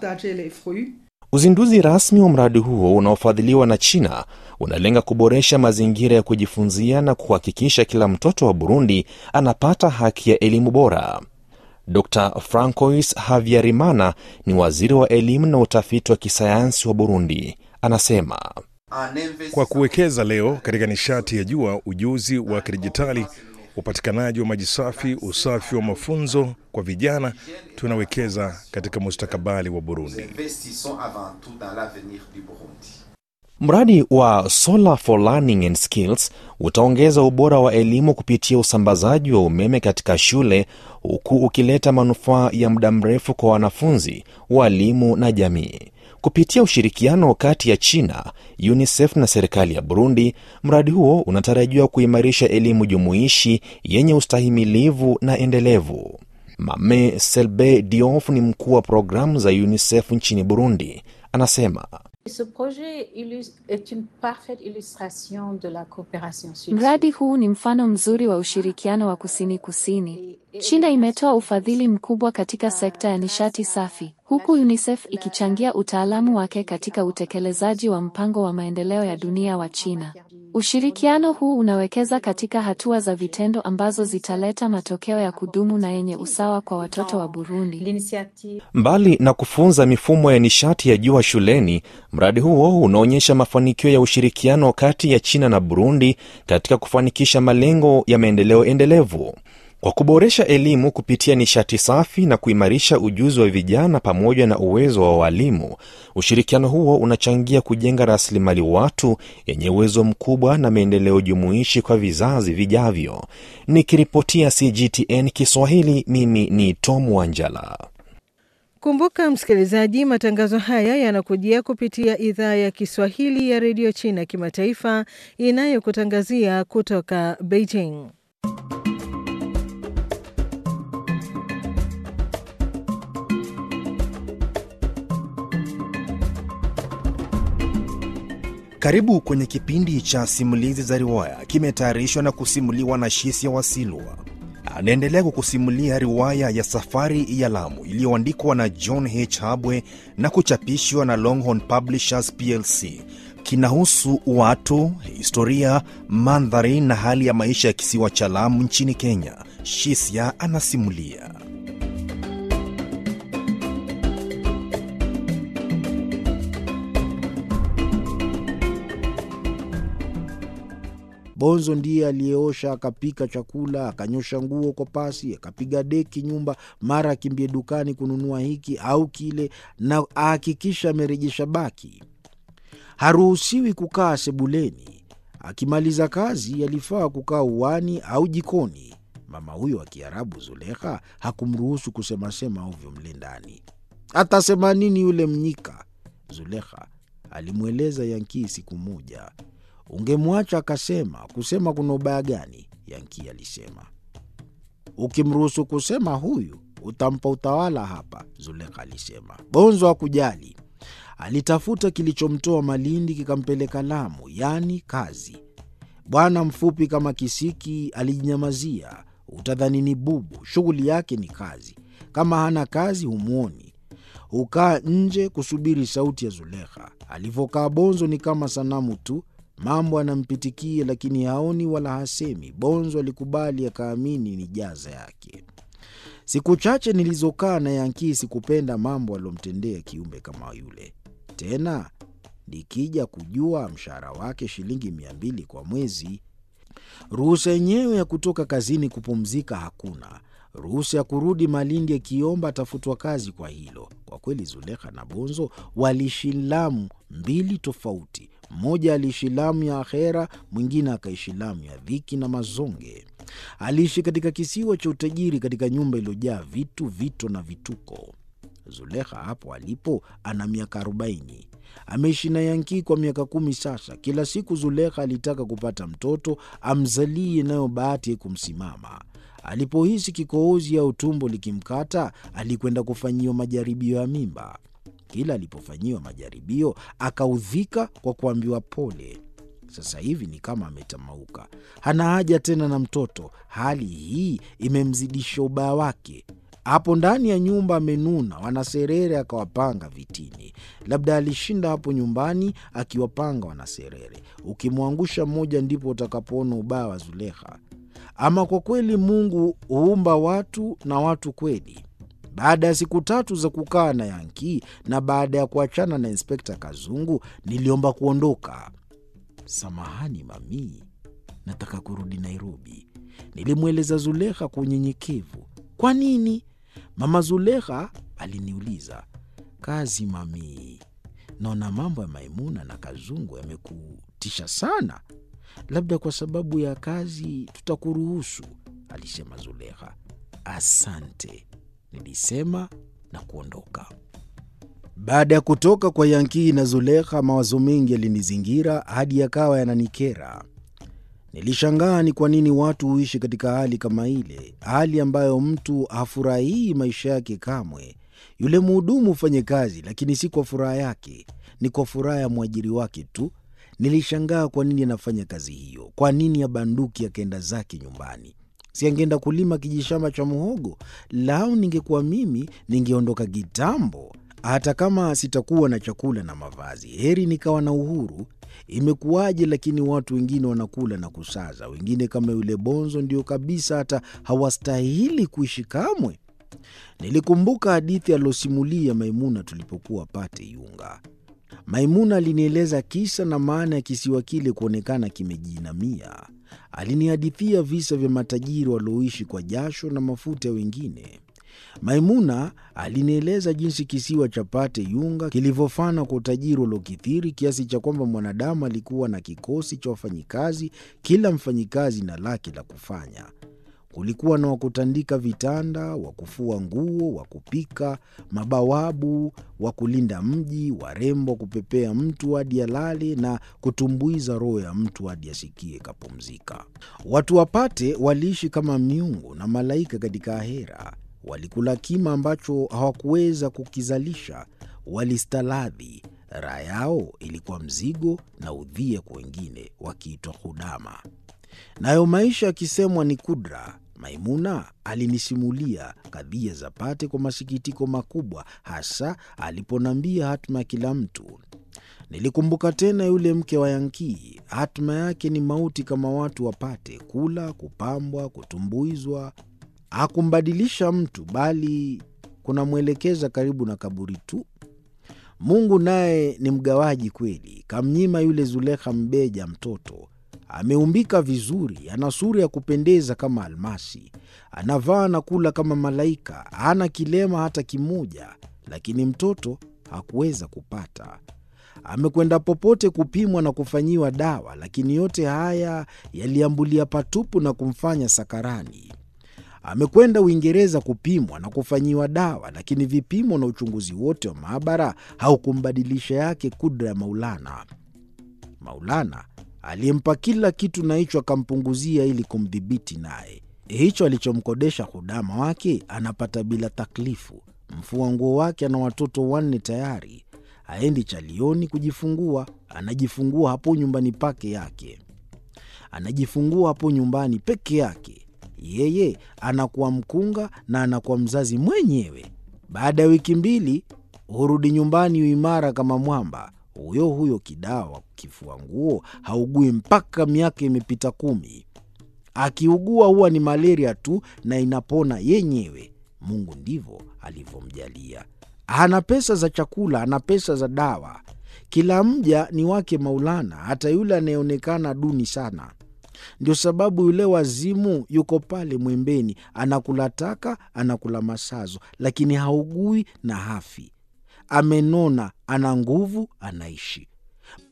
Uzinduzi rasmi wa mradi huo unaofadhiliwa na China unalenga kuboresha mazingira ya kujifunzia na kuhakikisha kila mtoto wa Burundi anapata haki ya elimu bora. Dr. Francois Havyarimana ni waziri wa elimu na utafiti wa kisayansi wa Burundi. Anasema, kwa kuwekeza leo katika nishati ya jua, ujuzi wa kidijitali, upatikanaji wa maji safi, usafi wa mafunzo kwa vijana, tunawekeza katika mustakabali wa Burundi. Mradi wa Solar for Learning and Skills utaongeza ubora wa elimu kupitia usambazaji wa umeme katika shule, huku ukileta manufaa ya muda mrefu kwa wanafunzi, walimu na jamii. Kupitia ushirikiano kati ya China, UNICEF na serikali ya Burundi, mradi huo unatarajiwa kuimarisha elimu jumuishi yenye ustahimilivu na endelevu. Mame Selbe Diouf ni mkuu wa programu za UNICEF nchini Burundi. Anasema, mradi huu ni mfano mzuri wa ushirikiano wa kusini-kusini. China imetoa ufadhili mkubwa katika sekta ya nishati safi, huku UNICEF ikichangia utaalamu wake katika utekelezaji wa mpango wa maendeleo ya dunia wa China. Ushirikiano huu unawekeza katika hatua za vitendo ambazo zitaleta matokeo ya kudumu na yenye usawa kwa watoto wa Burundi. Mbali na kufunza mifumo ya nishati ya jua shuleni, mradi huo unaonyesha mafanikio ya ushirikiano kati ya China na Burundi katika kufanikisha malengo ya maendeleo endelevu. Kwa kuboresha elimu kupitia nishati safi na kuimarisha ujuzi wa vijana pamoja na uwezo wa walimu, ushirikiano huo unachangia kujenga rasilimali watu yenye uwezo mkubwa na maendeleo jumuishi kwa vizazi vijavyo. Nikiripotia CGTN Kiswahili, mimi ni Tom Wanjala. Kumbuka msikilizaji, matangazo haya yanakujia kupitia idhaa ya Kiswahili ya Radio China Kimataifa inayokutangazia kutoka Beijing. Karibu kwenye kipindi cha simulizi za riwaya. Kimetayarishwa na kusimuliwa na Shisia Wasilwa. Anaendelea kukusimulia riwaya ya Safari ya Lamu iliyoandikwa na John H. Habwe na kuchapishwa na Longhorn Publishers PLC. Kinahusu watu, historia, mandhari na hali ya maisha ya kisiwa cha Lamu nchini Kenya. Shisia anasimulia. Bonzo ndiye aliyeosha, akapika chakula, akanyosha nguo kwa pasi, akapiga deki nyumba, mara akimbie dukani kununua hiki au kile na ahakikisha amerejesha baki. Haruhusiwi kukaa sebuleni. Akimaliza kazi alifaa kukaa uani au jikoni. Mama huyo wa Kiarabu Zulekha hakumruhusu kusema ovyo mle ndani. Atasema nini yule mnyika? Zulekha alimweleza Yankii siku moja. Ungemwacha akasema, kusema kuna ubaya gani? Yankii alisema. Ukimruhusu kusema huyu, utampa utawala hapa, Zulekha alisema. Bonzo hakujali. Alitafuta kilichomtoa Malindi kikampeleka Lamu, yani kazi. Bwana mfupi kama kisiki alijinyamazia, utadhani ni bubu, shughuli yake ni kazi. Kama hana kazi humuoni. Hukaa nje kusubiri sauti ya Zulekha. Alivyokaa Bonzo ni kama sanamu tu. Mambo anampitikia lakini haoni wala hasemi. Bonzo alikubali, akaamini ni jaza yake. Siku chache nilizokaa na Yankii sikupenda mambo alomtendea kiumbe kama yule. Tena nikija kujua mshahara wake shilingi 200 kwa mwezi. Ruhusa yenyewe ya kutoka kazini kupumzika hakuna. Ruhusa ya kurudi Malindi akiomba atafutwa kazi kwa hilo. Kwa kweli Zulekha na Bonzo waliishi Lamu mbili tofauti. Mmoja aliishi Lamu ya akhera, mwingine akaishi Lamu ya dhiki na mazonge. Aliishi katika kisiwa cha utajiri katika nyumba iliyojaa vitu, vito na vituko. Zulekha hapo alipo ana miaka 40. Ameishi na Yankii kwa miaka 10 sasa. Kila siku Zulekha alitaka kupata mtoto amzalie, nayo bahati kumsimama. Alipohisi kikohozi au tumbo likimkata, alikwenda kufanyiwa majaribio ya mimba. Kila alipofanyiwa majaribio akaudhika kwa kuambiwa pole. Sasa hivi ni kama ametamauka. Hana haja tena na mtoto. Hali hii imemzidisha ubaya wake. Hapo ndani ya nyumba amenuna, wanaserere akawapanga vitini. Labda alishinda hapo nyumbani akiwapanga wanaserere. Ukimwangusha mmoja ndipo utakapoona ubaya wa Zulekha. Ama kwa kweli Mungu huumba watu na watu kweli. Baada ya siku 3 za kukaa na Yanki na baada ya kuachana na Inspekta Kazungu, niliomba kuondoka. Samahani mami, nataka kurudi Nairobi, nilimweleza Zulekha kwa unyenyekevu. Kwa nini? Mama Zulekha aliniuliza. Kazi mami, naona mambo ya Maimuna na Kazungu yamekutisha sana. Labda kwa sababu ya kazi tutakuruhusu, alisema Zulekha. Asante, nilisema na kuondoka. Baada ya kutoka kwa Yanki na Zulekha, mawazo mengi yalinizingira hadi yakawa yananikera. Nilishangaa ni kwa nini watu huishi katika hali kama ile, hali ambayo mtu hafurahii maisha yake kamwe. Yule mhudumu hufanye kazi, lakini si kwa furaha yake, ni kwa furaha ya mwajiri wake tu. Nilishangaa kwa nini anafanya kazi hiyo, kwa nini abanduki akaenda zake nyumbani. Si angeenda kulima kijishamba cha muhogo? Lau ningekuwa mimi, ningeondoka kitambo. Hata kama sitakuwa na chakula na mavazi, heri nikawa na uhuru. Imekuwaje lakini watu wengine wanakula na kusaza, wengine kama yule Bonzo ndio kabisa hata hawastahili kuishi kamwe. Nilikumbuka hadithi alosimulia Maimuna tulipokuwa Pate Yunga. Maimuna alinieleza kisa na maana ya kisiwa kile kuonekana kimejinamia. Alinihadithia visa vya matajiri walioishi kwa jasho na mafuta ya wengine. Maimuna alinieleza jinsi kisiwa cha Pate Yunga kilivyofana kwa utajiri uliokithiri kiasi cha kwamba mwanadamu alikuwa na kikosi cha wafanyikazi, kila mfanyikazi na lake la kufanya. Kulikuwa na wakutandika vitanda, wakufua nguo, wakupika, mabawabu, wakulinda mji, warembo wa kupepea mtu hadi alale na kutumbuiza roho ya mtu hadi asikie kapumzika. Watu wapate waliishi kama miungu na malaika katika ahera. Walikula kima ambacho hawakuweza kukizalisha, walistaladhi. Raha yao ilikuwa mzigo na udhia kwa wengine, wakiitwa hudama. Nayo maisha yakisemwa ni kudra. Maimuna alinisimulia kadhia za Pate kwa masikitiko makubwa, hasa aliponambia hatma ya kila mtu. Nilikumbuka tena yule mke wa Yanki. Hatma yake ni mauti kama watu wapate, kula, kupambwa, kutumbuizwa. Hakumbadilisha mtu, bali kunamwelekeza karibu na kaburi tu. Mungu naye ni mgawaji kweli. Kamnyima yule Zulekha Mbeja mtoto. Ameumbika vizuri, ana sura ya kupendeza kama almasi, anavaa na kula kama malaika, hana kilema hata kimoja, lakini mtoto hakuweza kupata. Amekwenda popote kupimwa na kufanyiwa dawa, lakini yote haya yaliambulia patupu na kumfanya sakarani. Amekwenda Uingereza kupimwa na kufanyiwa dawa, lakini vipimo na uchunguzi wote wa maabara haukumbadilisha yake kudra ya Maulana. Maulana aliyempa kila kitu na hicho akampunguzia ili kumdhibiti naye. Hicho alichomkodesha hudama wake anapata bila taklifu. Mfua nguo wake ana watoto 4 tayari. Haendi chalioni kujifungua, anajifungua hapo nyumbani pake yake. Anajifungua hapo nyumbani peke yake. Yeye anakuwa mkunga na anakuwa mzazi mwenyewe. Baada ya wiki 2 hurudi nyumbani uimara kama mwamba. Huyo kidawa kifua nguo haugui mpaka miaka imepita 10. Akiugua huwa ni malaria tu na inapona yenyewe. Mungu ndivyo alivyomjalia. Hana pesa za chakula, ana pesa za dawa. Kila mja ni wake Maulana, hata yule anayeonekana duni sana. Ndio sababu yule wazimu yuko pale mwembeni, anakula taka, anakula masazo, lakini haugui na hafi. Amenona, ana nguvu, anaishi.